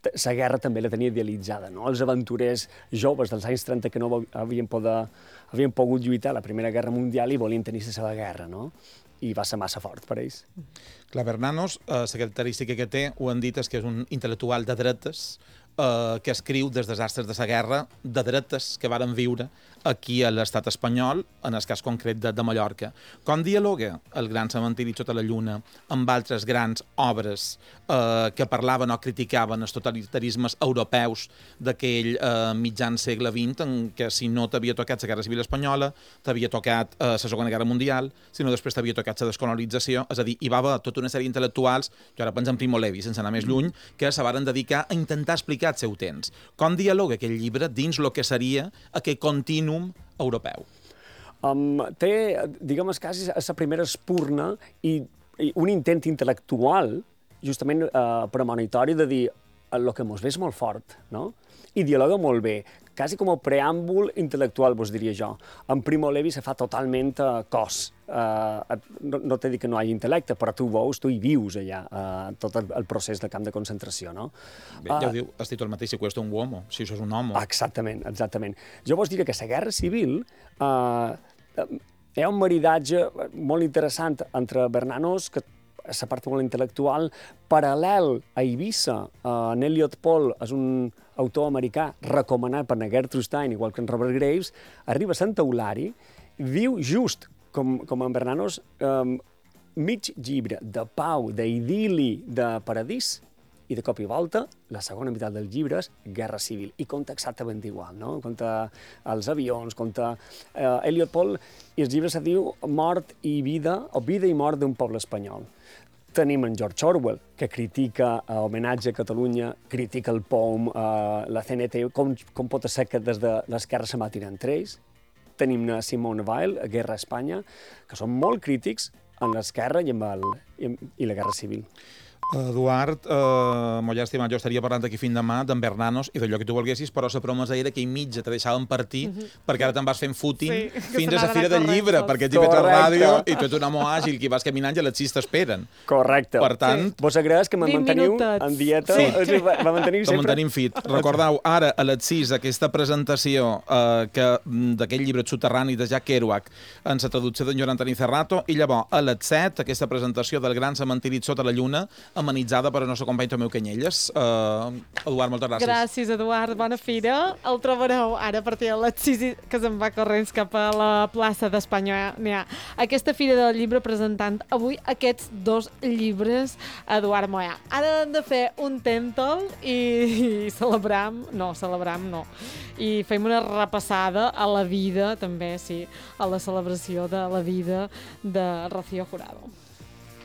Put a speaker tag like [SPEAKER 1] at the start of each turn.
[SPEAKER 1] la guerra també la tenia idealitzada, no? Els aventurers joves dels anys 30 que no havien pogut lluitar a la Primera Guerra Mundial i volien tenir la seva guerra, no? I va ser massa fort per ells.
[SPEAKER 2] Clar, Bernanos, la característica que té, ho han dit, és que és un intel·lectual de dretes que escriu des desastres de la guerra de dretes que varen viure aquí a l'estat espanyol, en el cas concret de Mallorca. Com dialoga el Gran cementiri sota la lluna amb altres grans obres que parlaven o criticaven els totalitarismes europeus d'aquell mitjan segle XX, en què si no t'havia tocat la Guerra Civil Espanyola, t'havia tocat la Segona Guerra Mundial, si no després t'havia tocat la descolonització, és a dir, hi va haver tota una sèrie d'intel·lectuals, jo ara penso en Primo Levi, sense anar més lluny, que se varen dedicar a intentar explicar el seu temps. Com dialoga aquell llibre dins el que seria aquest continuum europeu?
[SPEAKER 1] Té, diguem, quasi la primera espurna i un intent intel·lectual, justament premonitori, de dir el que mos ve és molt fort, no? I dialoga molt bé, quasi com a preàmbul intel·lectual, vos diria jo. En Primo Levi se fa totalment cos. No t'he dit que no hi hagi intel·lecte, però tu veus, tu hi vius allà, tot el procés de camp de concentració, no?
[SPEAKER 2] Bé, ja ho diu, el títol mateix, si questo un uomo, si això és un homo.
[SPEAKER 1] Exactament, exactament. Jo vos diria que la Guerra Civil hi ha un maridatge molt interessant entre Bernanos, que és la part molt intel·lectual, paral·lel a Eivissa. En Elliot Paul és un autor americà recomanat per na Gertrude Stein, igual que en Robert Graves, arriba a Sant Eulari, viu just com en Bernanos, mig llibre de pau, d'idili, de paradís, i de cop i volta, la segona meitat del llibre és Guerra Civil, i conta exactament igual, no? Conta els avions, conta Elliot Paul, i el llibre se diu Mort i vida, o Vida i mort d'un poble espanyol. Tenim en George Orwell, que critica homenatge a Catalunya, critica el POUM, la CNT, com pot ser que des de l'esquerra se matin entre ells. Tenim Simone Weil, a Guerra a Espanya, que són molt crítics en l'esquerra i la Guerra Civil.
[SPEAKER 2] Eduard, molt llàstima, jo estaria parlant aquí fins demà d'en Bernanos i d'allò que tu volguessis, però la promesa era que i mitja te deixàvem partir perquè ara te'n vas fent footing fins a la Fira del Llibre, perquè ets hi a ràdio i tu ets un home àgil que vas caminant i a les 6 t'esperen.
[SPEAKER 1] Correcte.
[SPEAKER 2] Per tant...
[SPEAKER 1] Vos agraeix que me manteniu en dieta? Sí. Me manteniu sempre?
[SPEAKER 2] Te mantenim fit. Recordeu, ara a les 6 aquesta presentació d'aquest llibre Soterrani de Jack Kerouac en la traducció d'en Joan Antoni Cerrato i llavors a les 7 aquesta presentació del Gran cementiri sota la lluna amenitzada per el nostre company Tomeu Canyelles. Eduard, moltes gràcies.
[SPEAKER 3] Gràcies, Eduard. Bona fira. El trobareu ara a partir de les 6 que se'n va corrents cap a la plaça d'Espanya. Aquesta fira del llibre presentant avui aquests 2 llibres, Eduard Moyà. Ara hem de fer un tèntol i celebram no. I fem una repassada a la vida, també, sí, a la celebració de la vida de Rocío Jurado.